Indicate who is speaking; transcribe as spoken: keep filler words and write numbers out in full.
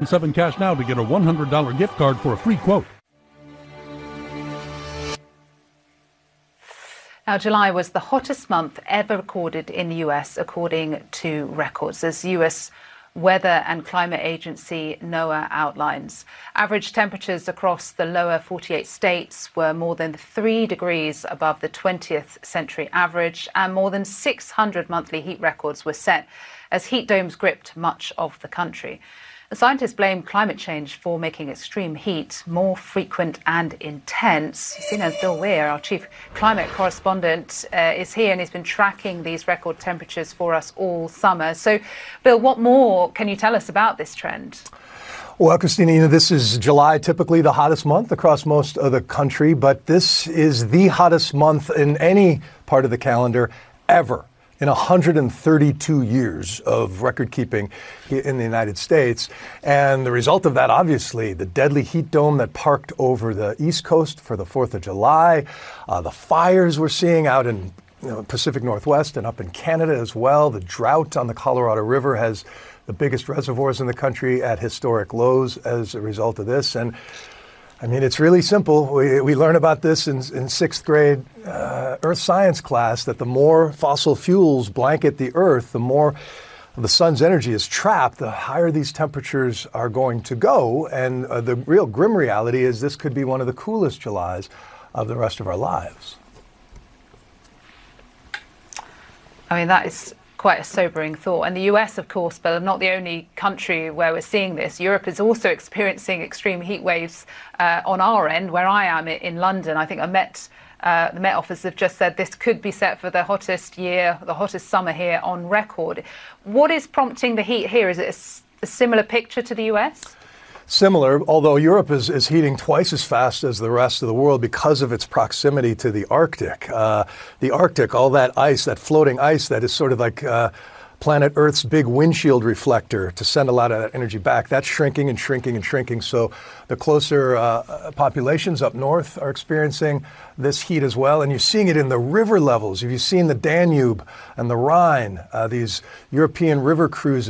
Speaker 1: seven cash now to get a one hundred dollars gift card for a free quote.
Speaker 2: Now, July was the hottest month ever recorded in the U S, according to records, as U S Weather and Climate Agency NOAA outlines. Average temperatures across the lower forty-eight states were more than three degrees above the twentieth century average, and more than six hundred monthly heat records were set as heat domes gripped much of the country. The scientists blame climate change for making extreme heat more frequent and intense. You know, Bill Weir, our chief climate correspondent, uh, is here and he's been tracking these record temperatures for us all summer. So, Bill, what more can you tell us about this trend?
Speaker 3: Well, Christina, you know, this is July, typically the hottest month across most of the country, but this is the hottest month in any part of the calendar ever. In one hundred thirty-two years of record keeping in the United States. And the result of that, obviously, the deadly heat dome that parked over the East Coast for the fourth of July, uh, the fires we're seeing out in you know, Pacific Northwest and up in Canada as well. The drought on the Colorado River has the biggest reservoirs in the country at historic lows as a result of this. And I mean, it's really simple. We, we learn about this in, in sixth grade uh, earth science class, that the more fossil fuels blanket the earth, the more the sun's energy is trapped, the higher these temperatures are going to go. And uh, the real grim reality is this could be one of the coolest Julys of the rest of our lives.
Speaker 2: I mean, that is quite a sobering thought. And the U S, of course, but not the only country where we're seeing this. Europe is also experiencing extreme heat waves uh, on our end, where I am in London. I think a Met, uh, the Met Office have just said this could be set for the hottest year, the hottest summer here on record. What is prompting the heat here? Is it a, a similar picture to the U S?
Speaker 3: Similar, although Europe is, is heating twice as fast as the rest of the world because of its proximity to the Arctic. Uh, the Arctic, all that ice, that floating ice that is sort of like uh, planet Earth's big windshield reflector to send a lot of that energy back, that's shrinking and shrinking and shrinking. So the closer uh, populations up north are experiencing this heat as well. And you're seeing it in the river levels. Have you seen the Danube and the Rhine, uh, these European river cruises?